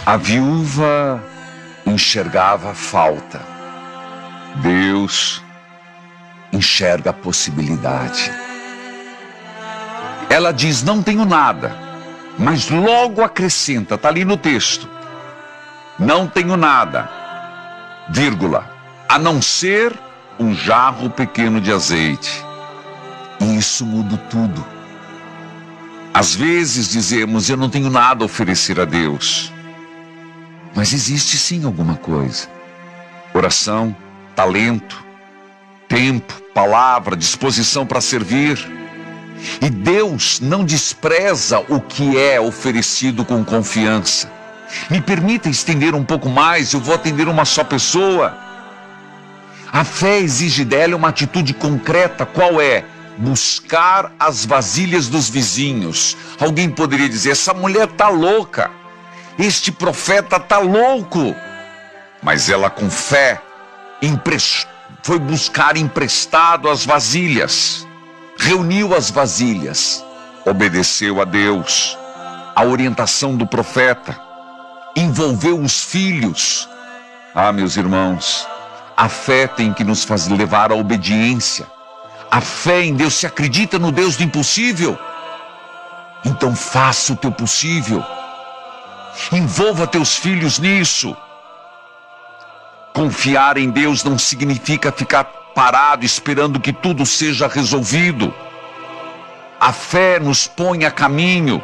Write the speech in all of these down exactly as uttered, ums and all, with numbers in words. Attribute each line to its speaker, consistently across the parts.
Speaker 1: A viúva enxergava a falta. Deus enxerga a possibilidade. Ela diz, não tenho nada, mas logo acrescenta, está ali no texto. Não tenho nada, vírgula, a não ser um jarro pequeno de azeite. E isso muda tudo. Às vezes dizemos, eu não tenho nada a oferecer a Deus. Mas existe sim alguma coisa. Oração, talento, tempo, palavra, disposição para servir. E Deus não despreza o que é oferecido com confiança. Me permita estender um pouco mais, eu vou atender uma só pessoa. A fé exige dela uma atitude concreta, qual é? Buscar as vasilhas dos vizinhos. Alguém poderia dizer, essa mulher está louca. Este profeta está louco. Mas ela com fé foi buscar emprestado as vasilhas. Reuniu as vasilhas. Obedeceu a Deus, a orientação do profeta. Envolveu os filhos. Ah, meus irmãos, a fé tem que nos fazer levar à obediência. A fé em Deus, se acredita no Deus do impossível, então faça o teu possível. Envolva teus filhos nisso. Confiar em Deus não significa ficar parado esperando que tudo seja resolvido. A fé nos põe a caminho.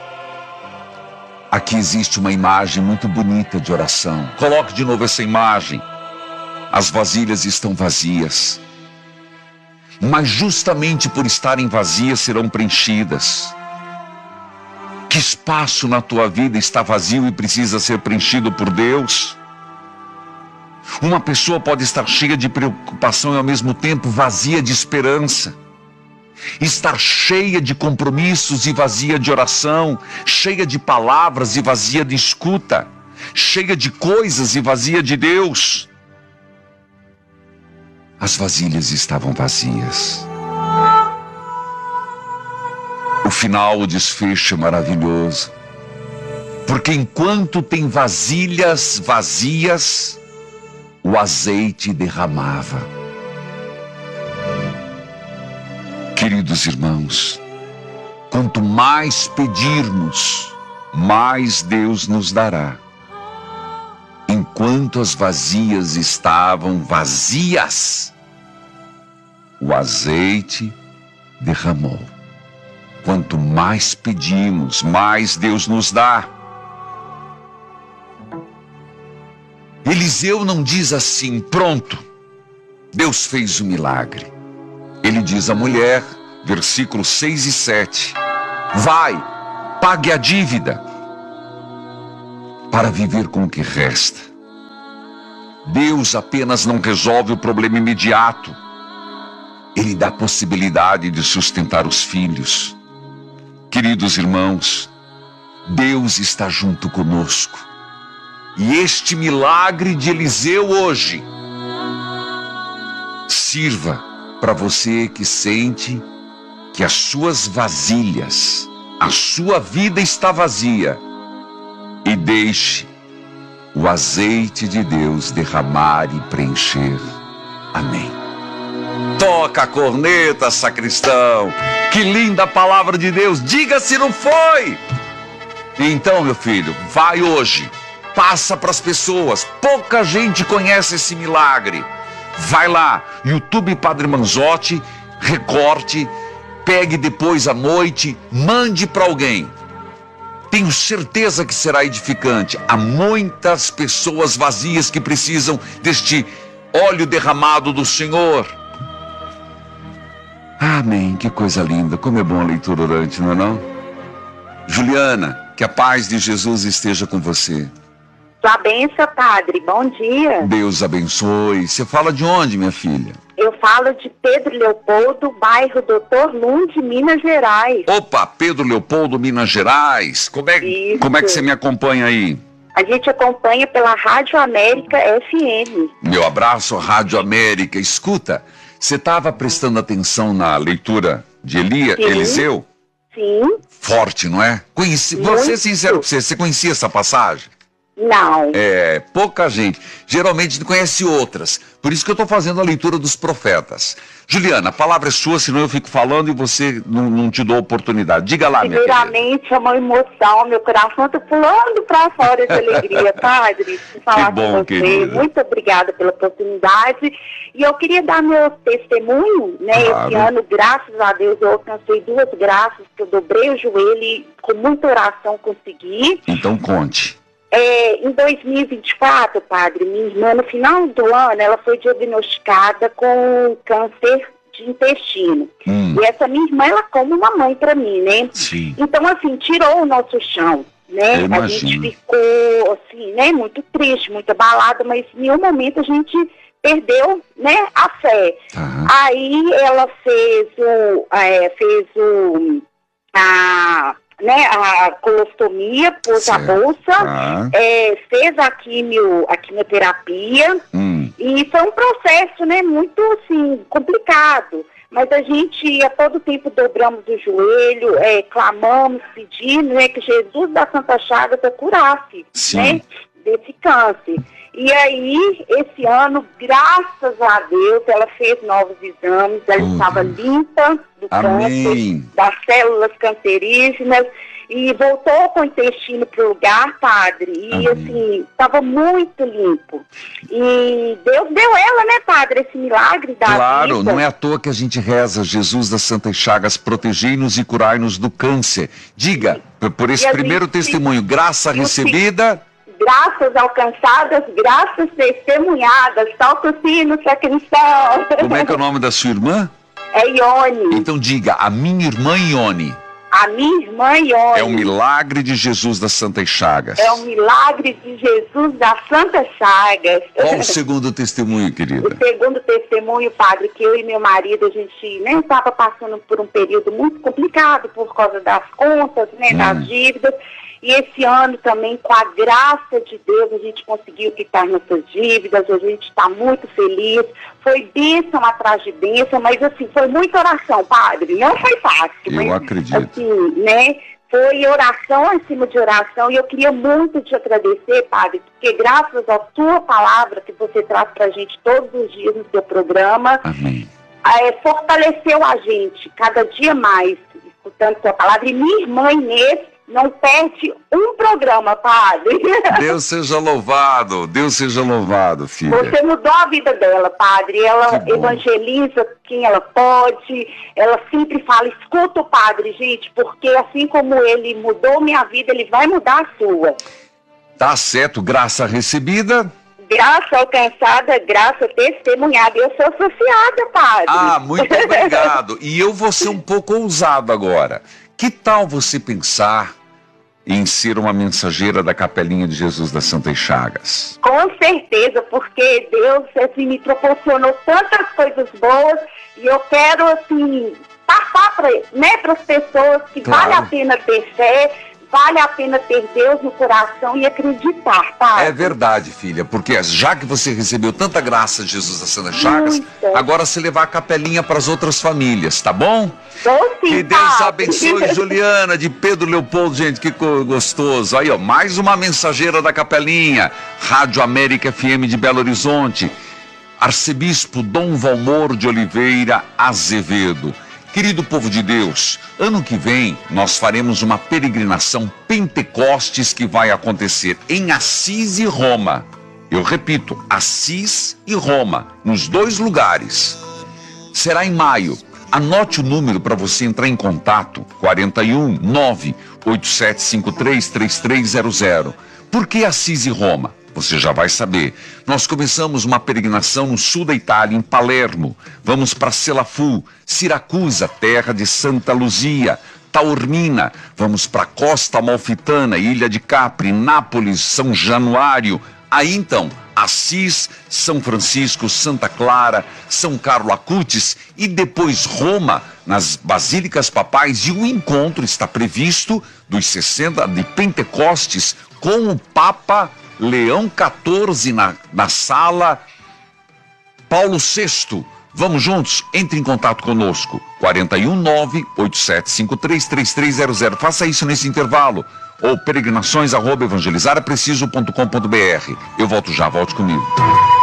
Speaker 1: Aqui existe uma imagem muito bonita de oração. Coloque de novo essa imagem. As vasilhas estão vazias. Mas justamente por estarem vazias serão preenchidas. Que espaço na tua vida está vazio e precisa ser preenchido por Deus? Uma pessoa pode estar cheia de preocupação e ao mesmo tempo vazia de esperança. Estar cheia de compromissos e vazia de oração, cheia de palavras e vazia de escuta, cheia de coisas e vazia de Deus. As vasilhas estavam vazias. O final, o desfecho é maravilhoso. Porque enquanto tem vasilhas vazias, o azeite derramava. Queridos irmãos, quanto mais pedirmos, mais Deus nos dará. Enquanto as vasilhas estavam vazias, o azeite derramou. Quanto mais pedimos, mais Deus nos dá. Eliseu não diz assim, pronto, Deus fez o milagre. Ele diz à mulher, versículos seis e sete, vai, pague a dívida, para viver com o que resta. Deus apenas não resolve o problema imediato. Ele dá a possibilidade de sustentar os filhos. Queridos irmãos, Deus está junto conosco. E este milagre de Eliseu hoje sirva para você que sente que as suas vasilhas, a sua vida está vazia, e deixe o azeite de Deus derramar e preencher. Amém. Toca a corneta, sacristão. Que linda palavra de Deus. Diga se não foi. Então, meu filho, vai hoje. Passa para as pessoas. Pouca gente conhece esse milagre. Vai lá, YouTube Padre Manzotti, recorte, pegue depois à noite, mande para alguém. Tenho certeza que será edificante. Há muitas pessoas vazias que precisam deste óleo derramado do Senhor. Amém, que coisa linda. Como é bom a leitura orante, não é não? Juliana, que a paz de Jesus esteja com você.
Speaker 2: Sua bênção, padre. Bom dia.
Speaker 1: Deus abençoe. Você fala de onde, minha filha?
Speaker 2: Eu falo de Pedro Leopoldo, bairro Doutor Lunde, Minas Gerais.
Speaker 1: Opa, Pedro Leopoldo, Minas Gerais. Como é, como é que você me acompanha aí?
Speaker 2: A gente acompanha pela Rádio América F M.
Speaker 1: Meu abraço, Rádio América. Escuta, você estava prestando atenção na leitura de Elia,
Speaker 2: Sim.
Speaker 1: Eliseu?
Speaker 2: Sim.
Speaker 1: Forte, não é? Conheci, vou ser sincero com você, você conhecia essa passagem?
Speaker 2: Não.
Speaker 1: É, pouca gente. Geralmente não conhece outras. Por isso que eu estou fazendo a leitura dos profetas. Juliana, a palavra é sua, senão eu fico falando e você não, não te dou oportunidade. Diga lá, minha querida.
Speaker 2: Primeiramente, é uma emoção, meu coração está pulando para fora de alegria, padre, de falar
Speaker 1: bom,
Speaker 2: com você.
Speaker 1: Querida.
Speaker 2: Muito obrigada pela oportunidade. E eu queria dar meu testemunho, né?
Speaker 1: Claro.
Speaker 2: Esse ano, graças a Deus, eu alcancei duas graças, que eu dobrei o joelho e com muita oração consegui.
Speaker 1: Então conte.
Speaker 2: É, em dois mil e vinte e quatro, padre, minha irmã, no final do ano, ela foi diagnosticada com câncer de intestino.
Speaker 1: Hum.
Speaker 2: E essa minha irmã, ela é como uma mãe para mim, né?
Speaker 1: Sim.
Speaker 2: Então, assim, tirou o nosso chão, né?
Speaker 1: Eu
Speaker 2: A gente
Speaker 1: imagino.
Speaker 2: ficou, assim, né? Muito triste, muito abalada, mas em nenhum momento a gente perdeu, né? A fé.
Speaker 1: Tá.
Speaker 2: Aí ela fez o... É, fez o... A... Né, a colostomia, pôs a
Speaker 1: Certo.
Speaker 2: bolsa,
Speaker 1: Tá.
Speaker 2: é, fez a, quimio, a quimioterapia,
Speaker 1: Hum.
Speaker 2: e foi um processo, né, muito, assim, complicado. Mas a gente, a todo tempo, dobramos o joelho, é, clamamos, pedindo, né, que Jesus da Santa Chagas a curasse,
Speaker 1: Sim.
Speaker 2: né, desse câncer. E aí, esse ano, graças a Deus, ela fez novos exames, ela
Speaker 1: Oh,
Speaker 2: estava
Speaker 1: Deus.
Speaker 2: limpa do
Speaker 1: Amém.
Speaker 2: câncer, das células cancerígenas, e voltou com o intestino para o lugar, padre, e
Speaker 1: Amém.
Speaker 2: assim, estava muito limpo. E Deus deu ela, né, padre, esse milagre da
Speaker 1: Claro,
Speaker 2: vida.
Speaker 1: não é à toa que a gente reza, Jesus das Santas Chagas, protegei-nos e curai-nos do câncer. Diga, p- por esse
Speaker 2: E a
Speaker 1: primeiro
Speaker 2: gente-
Speaker 1: testemunho, graça
Speaker 2: e o
Speaker 1: recebida,
Speaker 2: Graças alcançadas, graças testemunhadas, salto o sino, sacristão.
Speaker 1: como é que é o nome da sua irmã?
Speaker 2: É Ione,
Speaker 1: Então diga, a minha irmã Ione,
Speaker 2: a minha irmã Ione.
Speaker 1: é o milagre de Jesus das Santas Chagas.
Speaker 2: É o milagre de Jesus das Santas Chagas.
Speaker 1: Qual o segundo testemunho, querida?
Speaker 2: O segundo testemunho, padre, que eu e meu marido, a gente né, estava passando por um período muito complicado por causa das contas, né,
Speaker 1: Hum.
Speaker 2: das dívidas. E esse ano também, com a graça de Deus, a gente conseguiu quitar nossas dívidas, a gente está muito feliz. Foi bênção atrás de bênção, mas assim, foi muita oração, padre. Não foi fácil.
Speaker 1: Eu
Speaker 2: mas,
Speaker 1: acredito.
Speaker 2: Assim, né? Foi oração em cima de oração, e eu queria muito te agradecer, padre, porque graças à sua palavra que você traz pra gente todos os dias no seu programa,
Speaker 1: Amém.
Speaker 2: é, fortaleceu a gente cada dia mais, escutando sua palavra. E minha irmã Inês não perde um programa, padre.
Speaker 1: Deus seja louvado, Deus seja louvado, filha.
Speaker 2: Você mudou a vida dela, padre. Ela
Speaker 1: Que bom.
Speaker 2: evangeliza quem ela pode. Ela sempre fala, escuta o padre, gente, porque assim como ele mudou minha vida, ele vai mudar a sua.
Speaker 1: Tá certo, graça recebida.
Speaker 2: Graça alcançada, graça testemunhada. Eu sou associada, padre.
Speaker 1: Ah, muito obrigado. E eu vou ser um pouco ousado agora. Que tal você pensar em ser uma mensageira da Capelinha de Jesus das Santas Chagas?
Speaker 2: Com certeza, porque Deus assim, me proporcionou tantas coisas boas e eu quero assim passar para né, as pessoas que
Speaker 1: Claro.
Speaker 2: vale a pena ter fé, vale a pena ter Deus no coração e acreditar, tá?
Speaker 1: É verdade, filha, porque já que você recebeu tanta graça de Jesus das Santas Chagas,
Speaker 2: Muita.
Speaker 1: agora você levar a capelinha para as outras famílias, tá bom?
Speaker 2: Dou sim,
Speaker 1: Que Deus
Speaker 2: padre.
Speaker 1: abençoe Juliana de Pedro Leopoldo, gente, que co- gostoso. Aí, ó, mais uma mensageira da Capelinha, Rádio América F M de Belo Horizonte, Arcebispo Dom Valmor de Oliveira Azevedo. Querido povo de Deus, ano que vem nós faremos uma peregrinação Pentecostes que vai acontecer em Assis e Roma. Eu repito, Assis e Roma, nos dois lugares. Será em maio. Anote o número para você entrar em contato, quarenta e um, nove oito sete cinco três, três três zero zero. Por que Assis e Roma? Você já vai saber. Nós começamos uma peregrinação no sul da Itália, em Palermo. Vamos para Selafu, Siracusa, terra de Santa Luzia, Taormina. Vamos para Costa Amalfitana, Ilha de Capri, Nápoles, São Januário. Aí então, Assis, São Francisco, Santa Clara, São Carlo Acutis e depois Roma, nas Basílicas Papais. E o encontro está previsto dos sessenta de Pentecostes com o Papa Leão quatorze na, na sala Paulo sexto, Vamos juntos? Entre em contato conosco. quatro um nove, oito sete cinco três, três três zero zero. Faça isso nesse intervalo. Ou peregrinações arroba evangelizar é preciso ponto com ponto br. Eu volto já, volte comigo.